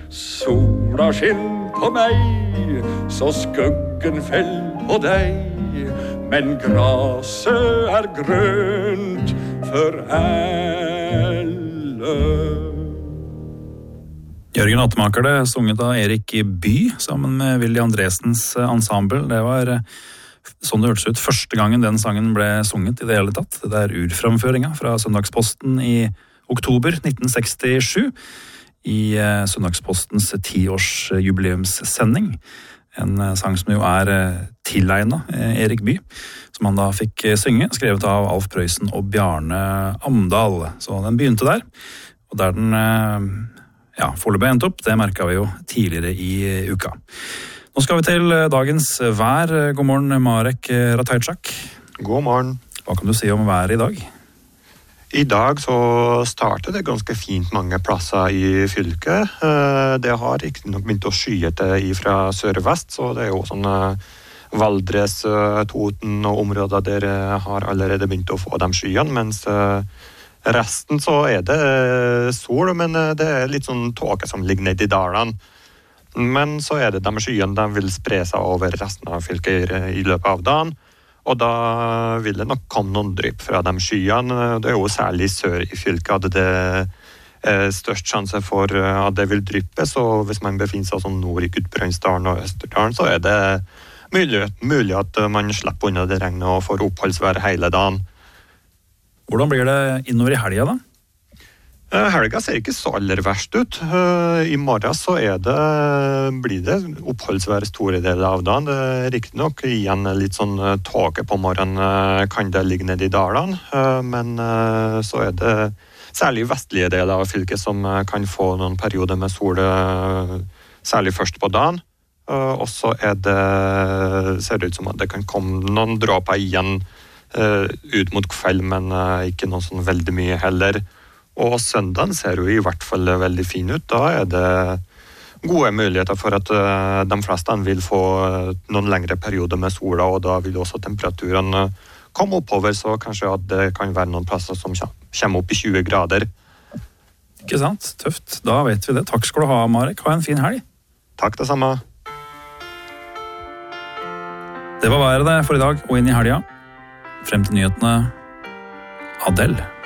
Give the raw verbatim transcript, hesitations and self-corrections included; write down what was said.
Sola skinn på meg, så skuggen fell på deg. Men graset er grønt for alle. Jørgen Attemaker, det sunget av Erik Bye sammen med Willy Andresens ensemble. Det var sånn det hørtes ut første gangen den sangen ble sunget i det hele tatt. Det er urframføringa fra Søndagsposten i oktober nitten sekstisju i Søndagspostens tiårsjubileumssending. En sang som jo er tilegnet Erik Bye, som han da fikk synge, skrevet av Alf Prøysen og Bjarne Amdal. Så den begynte der, og der den ja, foreløpig endt opp, det merket vi jo tidligere i uka. Nå skal vi til dagens vær. God morgen, Marek Ratajczak. God morgen. Hva kan du si om været i dag? I dag så starter det ganske fint mange plasser i fylket. Det har ikke nok begynt å skyete fra sør-vest, så det er jo sånn Valdres, Toten og områder der har allerede begynt å få de skyene, mens resten så er det sol, men det er litt sånn tåke som ligger ned i dalene. Men så er det de skyene, de vil spre seg over resten av fylket i løpet av dagen, og da vil det nok komme noen drypp fra de skyene. Det er jo særlig sør i fylket at det er størst sjanse for at det vil dryppe, så hvis man befinner seg sånn nord i Gudbrandsdalen og Østerdalen, så er det mulig, mulig at man slipper unna det regnet og får oppholdsvær hele dagen. Hvordan blir det innover i helga da? Helga ser ikke så aller verst ut. I morgen så er det, blir det oppholdsvær store deler av dagen. Det er riktig nok igjen litt sånn tåke på morgenen kan det ligge ned i dalene, men så er det særlig vestlige deler av fylket som kan få noen perioder med sol, særlig først på dagen. Og så er det, ser det ut som at det kan komme noen dråper igjen ut mot kveld, men ikke noe sånn veldig mye heller. Og søndagen ser jo i hvert fall veldig fin ut. Da er det gode muligheter for at de fleste vil få noen lengre perioder med sola, og da vil også temperaturene komme oppover, så kanskje at det kan være noen plasser som kommer opp i tjue grader. Ikke sant? Tøft. Da vet vi det. Takk skal du ha, Marek. Ha en fin helg. Takk det samme. Det var været det for i dag og inn i helga. Frem til nyhetene, Adele.